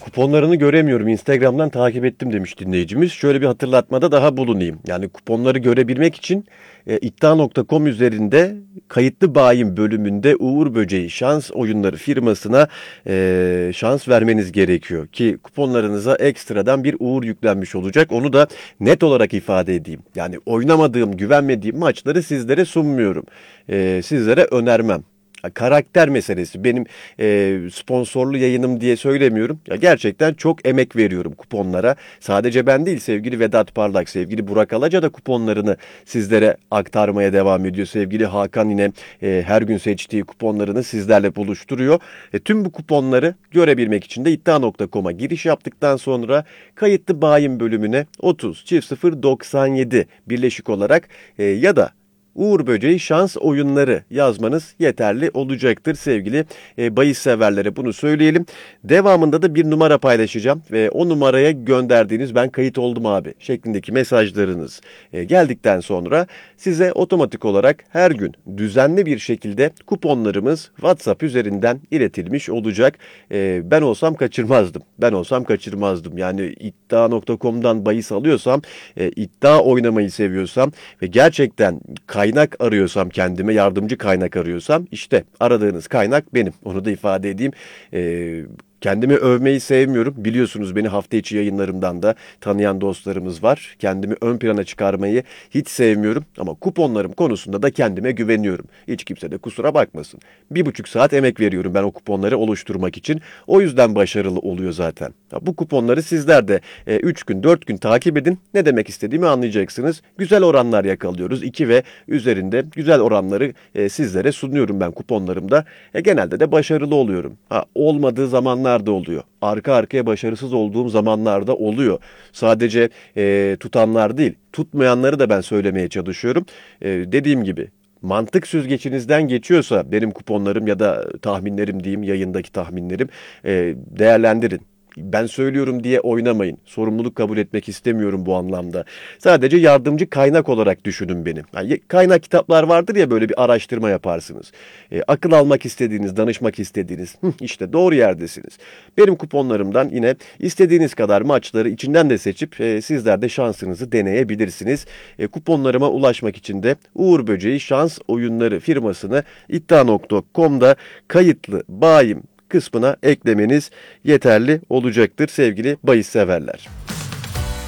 Kuponlarını göremiyorum. Instagram'dan takip ettim demiş dinleyicimiz. Şöyle bir hatırlatmada daha bulunayım. Yani kuponları görebilmek için iddia.com üzerinde kayıtlı bayin bölümünde Uğur Böceği Şans Oyunları firmasına şans vermeniz gerekiyor. Ki kuponlarınıza ekstradan bir uğur yüklenmiş olacak. Onu da net olarak ifade edeyim. Yani oynamadığım, güvenmediğim maçları sizlere sunmuyorum. Sizlere önermem. Karakter meselesi. Benim sponsorlu yayınım diye söylemiyorum. Ya gerçekten çok emek veriyorum kuponlara. Sadece ben değil, sevgili Vedat Parlak, sevgili Burak Alaca da kuponlarını sizlere aktarmaya devam ediyor. Sevgili Hakan yine her gün seçtiği kuponlarını sizlerle buluşturuyor. Tüm bu kuponları görebilmek için de iddia.com'a giriş yaptıktan sonra kayıtlı bayin bölümüne 30 çift 0 97 birleşik olarak ya da Uğur Böceği Şans Oyunları yazmanız yeterli olacaktır sevgili bahis severlere, bunu söyleyelim. Devamında da bir numara paylaşacağım ve o numaraya gönderdiğiniz "ben kayıt oldum abi" şeklindeki mesajlarınız geldikten sonra size otomatik olarak her gün düzenli bir şekilde kuponlarımız WhatsApp üzerinden iletilmiş olacak. Ben olsam kaçırmazdım. Ben olsam kaçırmazdım. Yani iddia.com'dan bahis alıyorsam, iddia oynamayı seviyorsam ve gerçekten kaynak arıyorsam, kendime yardımcı kaynak arıyorsam, işte aradığınız kaynak benim. Onu da ifade edeyim. Kendimi övmeyi sevmiyorum. Biliyorsunuz, beni hafta içi yayınlarımdan da tanıyan dostlarımız var. Kendimi ön plana çıkarmayı hiç sevmiyorum. Ama kuponlarım konusunda da kendime güveniyorum. Hiç kimse de kusura bakmasın. 1,5 saat emek veriyorum ben o kuponları oluşturmak için. O yüzden başarılı oluyor zaten. Bu kuponları sizler de 3 gün 4 gün takip edin. Ne demek istediğimi anlayacaksınız. Güzel oranlar yakalıyoruz. 2 ve üzerinde güzel oranları sizlere sunuyorum ben kuponlarımda. Genelde de başarılı oluyorum. Olmadığı zamanlar da oluyor. Arka arkaya başarısız olduğum zamanlarda oluyor. Sadece tutanlar değil, tutmayanları da ben söylemeye çalışıyorum. Dediğim gibi, mantık süzgecinizden geçiyorsa benim kuponlarım ya da tahminlerim diyeyim, yayındaki tahminlerim, değerlendirin. Ben söylüyorum diye oynamayın. Sorumluluk kabul etmek istemiyorum bu anlamda. Sadece yardımcı kaynak olarak düşünün beni. Yani kaynak kitaplar vardır ya, böyle bir araştırma yaparsınız. Akıl almak istediğiniz, danışmak istediğiniz, işte doğru yerdesiniz. Benim kuponlarımdan yine istediğiniz kadar maçları içinden de seçip sizler de şansınızı deneyebilirsiniz. Kuponlarıma ulaşmak için de Uğur Böceği Şans Oyunları firmasını iddia.com'da kayıtlı bayim kısmına eklemeniz yeterli olacaktır sevgili bahis severler.